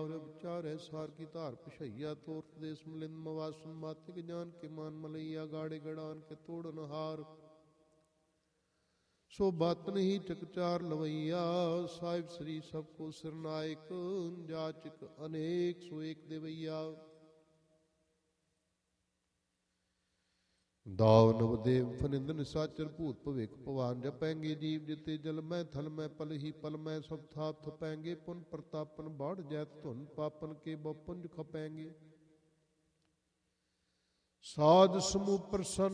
और विचार सार की धार पिछैया तोर देश मिलिंद मवासन मातिक जान के मान मलैया गाड़े गड़ान के तोड़न हार सो बातन ही चकचार लवैया साहिब श्री सबको सिरनायक जाचक अनेक सो एक देवैया दाव नवदेव फनिंद निसाचर भूत भविक भवान जपैंगे जीव जिते जल मैं थल मैं पल ही पल मैं सब थाप थपैंगे पुन प्रतापन बाढ़ जैत धुन पापन के बपुंज खपैंगे साध समूह प्रसन्न